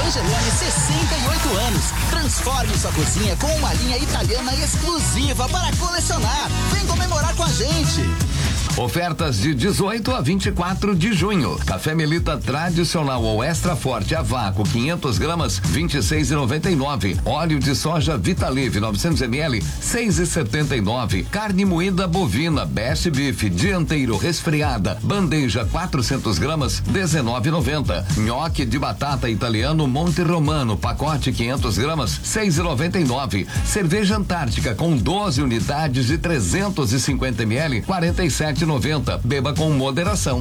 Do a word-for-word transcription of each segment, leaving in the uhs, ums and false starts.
Angeloni, sessenta e oito anos. Transforme sua cozinha com uma linha italiana exclusiva para colecionar. Vem comemorar com a gente. Ofertas de dezoito a vinte e quatro de junho. Café Melita tradicional ou extra forte a vácuo quinhentas gramas, vinte e seis e noventa e nove. Óleo de soja Vitalive novecentos mililitros, seis e setenta e nove. Carne moída bovina Best Beef dianteiro resfriada, bandeja quatrocentas gramas, dezenove e noventa. Nhoque de batata italiano Monte Romano, pacote quinhentas gramas, seis e noventa e nove. Cerveja Antártica com doze unidades de trezentos e cinquenta mililitros, quarenta e sete e noventa. Beba com moderação.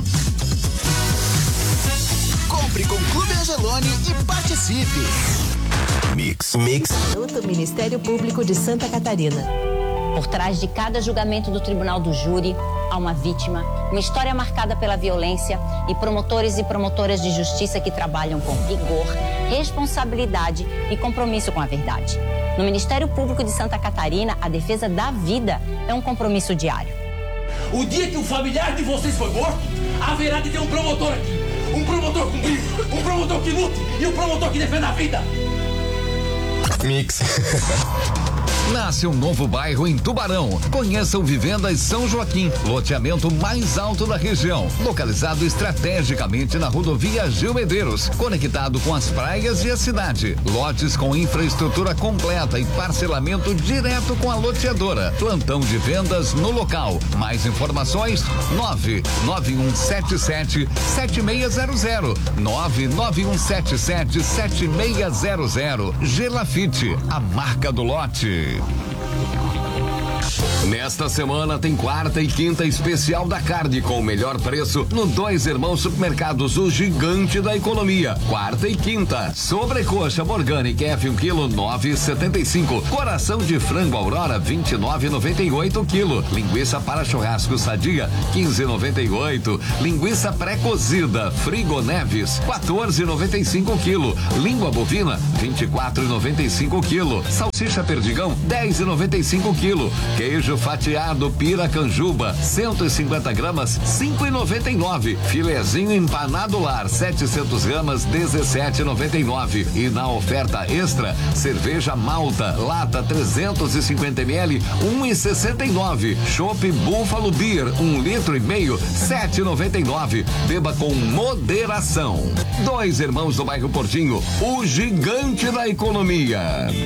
Compre com Clube Angeloni e participe. Mix. Mix. Do Ministério Público de Santa Catarina. Por trás de cada julgamento do Tribunal do Júri, há uma vítima, uma história marcada pela violência e promotores e promotoras de justiça que trabalham com rigor, responsabilidade e compromisso com a verdade. No Ministério Público de Santa Catarina, a defesa da vida é um compromisso diário. O dia que um familiar de vocês foi morto, haverá de ter um promotor aqui. Um promotor com brilho, um promotor que lute e um promotor que defenda a vida. Mix. Nasce um novo bairro em Tubarão. Conheçam Vivendas São Joaquim, loteamento mais alto da região, localizado estrategicamente na rodovia Gil Medeiros, conectado com as praias e a cidade. Lotes com infraestrutura completa e parcelamento direto com a loteadora. Plantão de vendas no local. Mais informações nove nove um sete sete sete seis zero zero nove nove um sete sete sete seis zero zero. Gelafite, a marca do lote. Nesta semana tem quarta e quinta especial da carne com o melhor preço no Dois Irmãos Supermercados, o gigante da economia. Quarta e quinta, sobrecoxa Organic F um quilo, nove e setenta e cinco. Coração de frango Aurora, vinte e nove e noventa e oito quilo. Linguiça para churrasco Sadia, quinze e noventa e oito. Linguiça pré-cozida Frigo Neves, quatorze e noventa e cinco quilo. Língua bovina, vinte e quatro e noventa e cinco quilo. Salsicha Perdigão, dez e noventa e cinco quilo. Queijo fatiado Piracanjuba, cento e cinquenta gramas, cinco e noventa e nove. Filezinho empanado lar, setecentas gramas, dezessete e noventa e nove. E na oferta extra, cerveja Malta, lata trezentos e cinquenta mililitros, um e sessenta e nove. Chopp Buffalo Beer, um litro e meio, sete e noventa e nove. Beba com moderação. Dois Irmãos do bairro Portinho, o gigante da economia.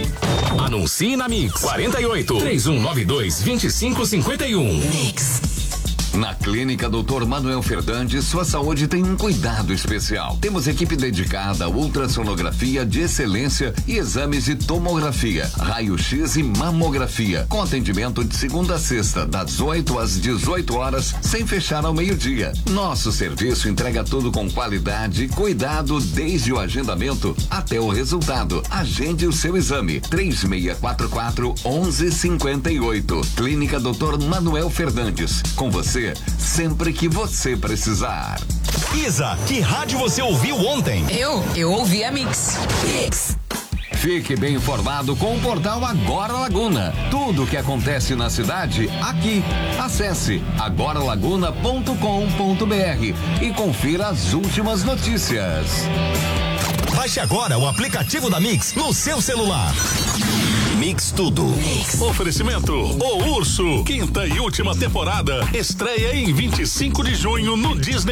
Anuncie na Mix. quarenta e oito, três um nove dois, vinte e cinco cinquenta e um. Mix. Na Clínica doutor Manuel Fernandes, sua saúde tem um cuidado especial. Temos equipe dedicada a ultrassonografia de excelência e exames de tomografia, raio-x e mamografia, com atendimento de segunda a sexta, das oito às dezoito horas, sem fechar ao meio-dia. Nosso serviço entrega tudo com qualidade e cuidado, desde o agendamento até o resultado. Agende o seu exame. três seis quatro quatro, onze cinquenta e oito. Clínica doutor Manuel Fernandes. Com você sempre que você precisar. Isa, que rádio você ouviu ontem? Eu? Eu ouvi a Mix. Mix. Fique bem informado com o portal Agora Laguna. Tudo o que acontece na cidade, aqui. Acesse agora laguna ponto com ponto br e confira as últimas notícias. Baixe agora o aplicativo da Mix no seu celular. Mix Tudo. Mix. Oferecimento: O Urso, quinta e última temporada, estreia em vinte e cinco de junho no Disney